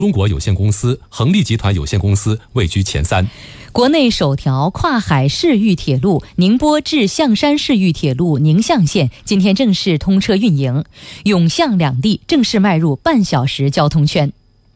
中国有限公司、恒力集团有限公司位居前3。 国内首条跨海市域铁路宁波至象山市域铁路宁象线今天正式通车运营，永象两地正式迈入半小时交通圈。